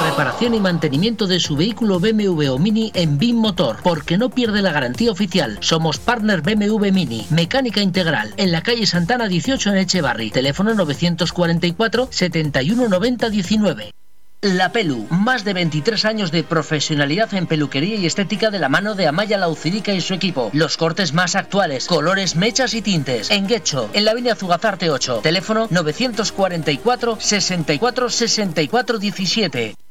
reparación y mantenimiento de su vehículo BMW o Mini en BIM Motor, porque no pierde la garantía oficial. Somos partner BMW Mini, mecánica integral, en la calle Santana 18 en Echevarri. Teléfono 944 71 90 19. La Pelu, más de 23 años de profesionalidad en peluquería y estética de la mano de Amaya Laucirica y su equipo. Los cortes más actuales, colores, mechas y tintes. En Guecho, en la avenida Zugazarte 8. Teléfono 944 64 64 17.